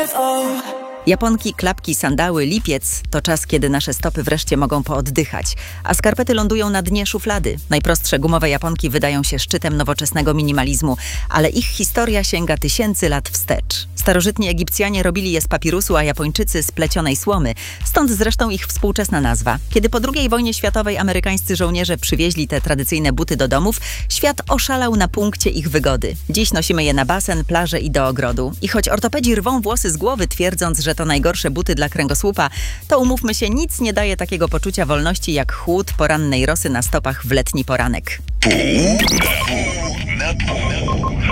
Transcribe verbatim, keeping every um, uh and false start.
Japonki, klapki, sandały, lipiec to czas, kiedy nasze stopy wreszcie mogą pooddychać, a skarpety lądują na dnie szuflady. Najprostsze gumowe japonki wydają się szczytem nowoczesnego minimalizmu, ale ich historia sięga tysięcy lat wstecz. Starożytni Egipcjanie robili je z papirusu, a Japończycy z plecionej słomy, stąd zresztą ich współczesna nazwa. Kiedy po drugiej wojnie światowej amerykańscy żołnierze przywieźli te tradycyjne buty do domów, świat oszalał na punkcie ich wygody. Dziś nosimy je na basen, plażę i do ogrodu. I choć ortopedzi rwą włosy z głowy, twierdząc, że to najgorsze buty dla kręgosłupa, to umówmy się, nic nie daje takiego poczucia wolności jak chłód porannej rosy na stopach w letni poranek. Pół na pół.